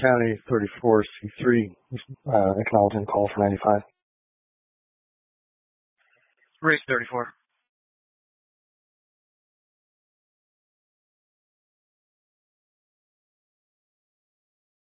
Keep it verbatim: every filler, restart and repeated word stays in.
County, thirty-four C three, uh, acknowledging call for ninety-five. Race thirty-four.